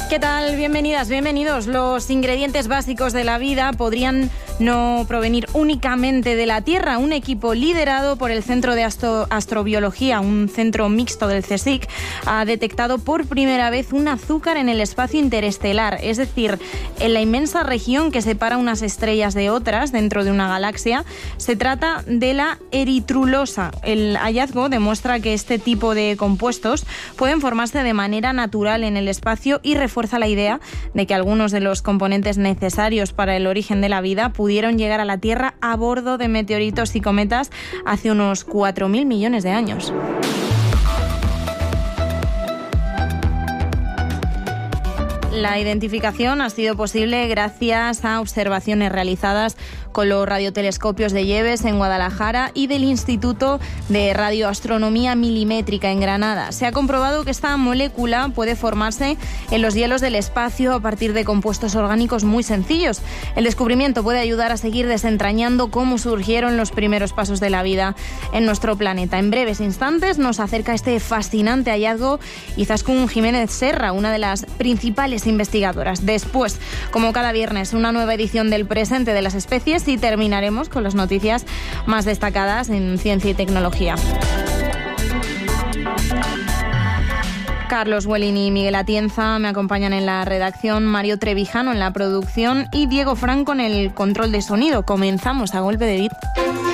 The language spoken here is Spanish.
¿Qué tal? Bienvenidas, bienvenidos. Los ingredientes básicos de la vida podrían no provenir únicamente de la Tierra. Un equipo liderado por el Centro de Astrobiología, un centro mixto del CSIC, ha detectado por primera vez un azúcar en el espacio interestelar, es decir, en la inmensa región que separa unas estrellas de otras dentro de una galaxia. Se trata de la eritrulosa. El hallazgo demuestra que este tipo de compuestos pueden formarse de manera natural en el espacio y refuerza la idea de que algunos de los componentes necesarios para el origen de la vida pudieron llegar a la Tierra a bordo de meteoritos y cometas hace unos 4.000 millones de años. La identificación ha sido posible gracias a observaciones realizadas con los radiotelescopios de Yebes en Guadalajara y del Instituto de Radioastronomía Milimétrica en Granada. Se ha comprobado que esta molécula puede formarse en los hielos del espacio a partir de compuestos orgánicos muy sencillos. El descubrimiento puede ayudar a seguir desentrañando cómo surgieron los primeros pasos de la vida en nuestro planeta. En breves instantes nos acerca este fascinante hallazgo Izaskun Jiménez Serra, una de las principales investigadoras. Después, como cada viernes, una nueva edición del Presente de las Especies y terminaremos con las noticias más destacadas en ciencia y tecnología. Carlos Huelin y Miguel Atienza me acompañan en la redacción, Mario Trevijano en la producción y Diego Franco en el control de sonido. Comenzamos a golpe de beat.